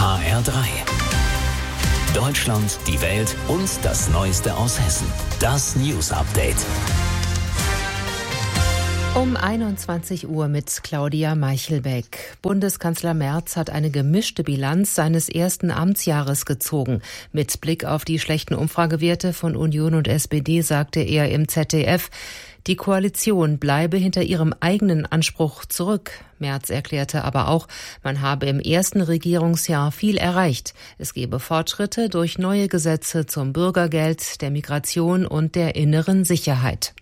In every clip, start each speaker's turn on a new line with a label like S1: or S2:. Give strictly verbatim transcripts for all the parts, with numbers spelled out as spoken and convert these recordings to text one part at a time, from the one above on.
S1: H R drei. Deutschland, die Welt und das Neueste aus Hessen. Das News Update.
S2: Um einundzwanzig Uhr mit Claudia Meichelbeck. Bundeskanzler Merz hat eine gemischte Bilanz seines ersten Amtsjahres gezogen. Mit Blick auf die schlechten Umfragewerte von Union und S P D sagte er im Z D F, die Koalition bleibe hinter ihrem eigenen Anspruch zurück. Merz erklärte aber auch, man habe im ersten Regierungsjahr viel erreicht. Es gebe Fortschritte durch neue Gesetze zum Bürgergeld, der Migration und der inneren Sicherheit.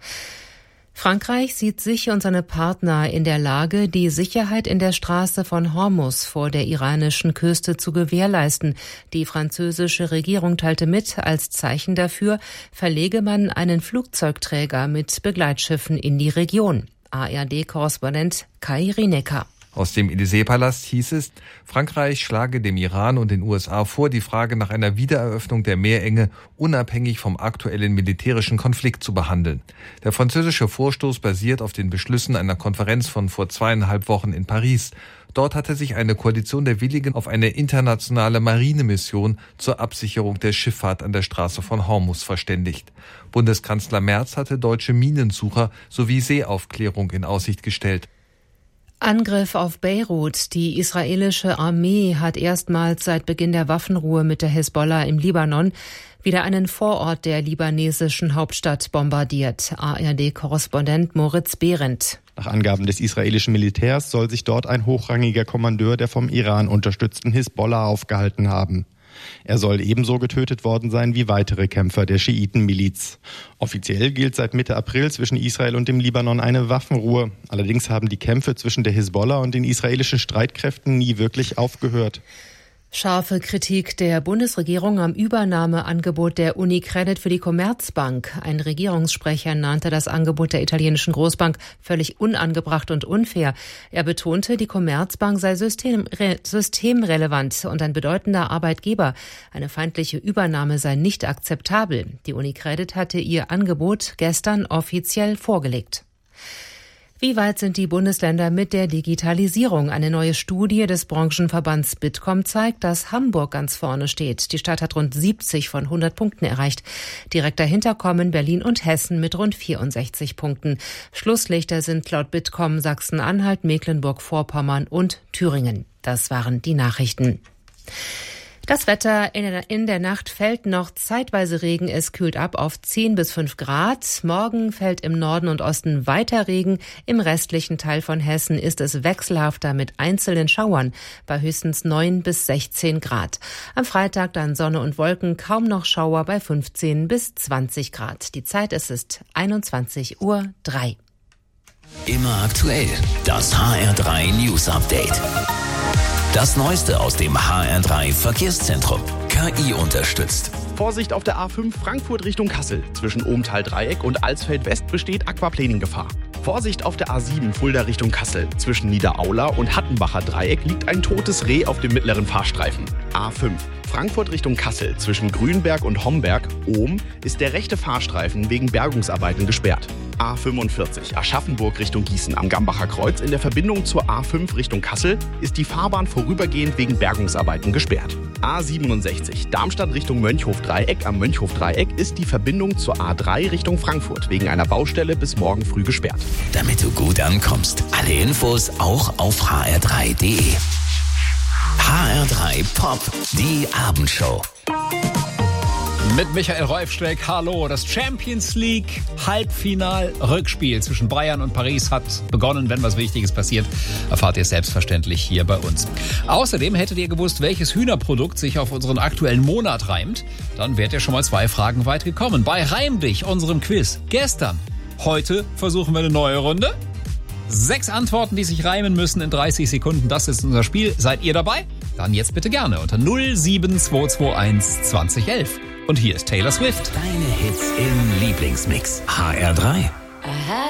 S2: Frankreich sieht sich und seine Partner in der Lage, die Sicherheit in der Straße von Hormuz vor der iranischen Küste zu gewährleisten. Die französische Regierung teilte mit, als Zeichen dafür verlege man einen Flugzeugträger mit Begleitschiffen in die Region. A R D-Korrespondent Kai Rinecker.
S3: Aus dem Élysée-Palast hieß es, Frankreich schlage dem Iran und den U S A vor, die Frage nach einer Wiedereröffnung der Meerenge unabhängig vom aktuellen militärischen Konflikt zu behandeln. Der französische Vorstoß basiert auf den Beschlüssen einer Konferenz von vor zweieinhalb Wochen in Paris. Dort hatte sich eine Koalition der Willigen auf eine internationale Marinemission zur Absicherung der Schifffahrt an der Straße von Hormuz verständigt. Bundeskanzler Merz hatte deutsche Minensucher sowie Seeaufklärung in Aussicht gestellt.
S2: Angriff auf Beirut. Die israelische Armee hat erstmals seit Beginn der Waffenruhe mit der Hisbollah im Libanon wieder einen Vorort der libanesischen Hauptstadt bombardiert. A R D-Korrespondent Moritz Behrendt.
S4: Nach Angaben des israelischen Militärs soll sich dort ein hochrangiger Kommandeur der vom Iran unterstützten Hisbollah aufgehalten haben. Er soll ebenso getötet worden sein wie weitere Kämpfer der Schiitenmiliz. Offiziell gilt seit Mitte April zwischen Israel und dem Libanon eine Waffenruhe. Allerdings haben die Kämpfe zwischen der Hisbollah und den israelischen Streitkräften nie wirklich aufgehört.
S2: Scharfe Kritik der Bundesregierung am Übernahmeangebot der Unicredit für die Commerzbank. Ein Regierungssprecher nannte das Angebot der italienischen Großbank völlig unangebracht und unfair. Er betonte, die Commerzbank sei systemre- systemrelevant und ein bedeutender Arbeitgeber. Eine feindliche Übernahme sei nicht akzeptabel. Die Unicredit hatte ihr Angebot gestern offiziell vorgelegt. Wie weit sind die Bundesländer mit der Digitalisierung? Eine neue Studie des Branchenverbands Bitkom zeigt, dass Hamburg ganz vorne steht. Die Stadt hat rund siebzig von hundert Punkten erreicht. Direkt dahinter kommen Berlin und Hessen mit rund vierundsechzig Punkten. Schlusslichter sind laut Bitkom Sachsen-Anhalt, Mecklenburg-Vorpommern und Thüringen. Das waren die Nachrichten. Das Wetter in der, in der Nacht fällt noch zeitweise Regen. Es kühlt ab auf zehn bis fünf Grad. Morgen fällt im Norden und Osten weiter Regen. Im restlichen Teil von Hessen ist es wechselhafter mit einzelnen Schauern bei höchstens neun bis sechzehn Grad. Am Freitag dann Sonne und Wolken, kaum noch Schauer bei fünfzehn bis zwanzig Grad. Die Zeit ist es einundzwanzig Uhr drei.
S1: Immer aktuell. Das H R drei News Update. Das Neueste aus dem H R drei Verkehrszentrum. K I unterstützt.
S5: Vorsicht auf der A fünf Frankfurt Richtung Kassel. Zwischen Ohmtal-Dreieck und Alsfeld-West besteht Aquaplaning-Gefahr. Vorsicht auf der A sieben Fulda Richtung Kassel. Zwischen Niederaula und Hattenbacher Dreieck liegt ein totes Reh auf dem mittleren Fahrstreifen. A fünf Frankfurt Richtung Kassel. Zwischen Grünberg und Homberg, Ohm, ist der rechte Fahrstreifen wegen Bergungsarbeiten gesperrt. A fünfundvierzig Aschaffenburg Richtung Gießen am Gambacher Kreuz. In der Verbindung zur A fünf Richtung Kassel ist die Fahrbahn vorübergehend wegen Bergungsarbeiten gesperrt. A siebenundsechzig Darmstadt Richtung Mönchhof-Dreieck am Mönchhof-Dreieck ist die Verbindung zur A drei Richtung Frankfurt wegen einer Baustelle bis morgen früh gesperrt.
S1: Damit du gut ankommst. Alle Infos auch auf h r drei punkt d e. H R drei Pop, die Abendshow.
S6: Mit Michael Reufsteck, hallo. Das Champions League Halbfinal-Rückspiel zwischen Bayern und Paris hat begonnen. Wenn was Wichtiges passiert, erfahrt ihr selbstverständlich hier bei uns. Außerdem hättet ihr gewusst, welches Hühnerprodukt sich auf unseren aktuellen Monat reimt. Dann wärt ihr schon mal zwei Fragen weit gekommen. Bei Reim dich, unserem Quiz. Gestern. Heute versuchen wir eine neue Runde. Sechs Antworten, die sich reimen müssen in dreißig Sekunden. Das ist unser Spiel. Seid ihr dabei? Dann jetzt bitte gerne unter null sieben zwei zwei eins zwanzig elf. Und hier ist Taylor Swift.
S1: Deine Hits im Lieblingsmix. H R drei.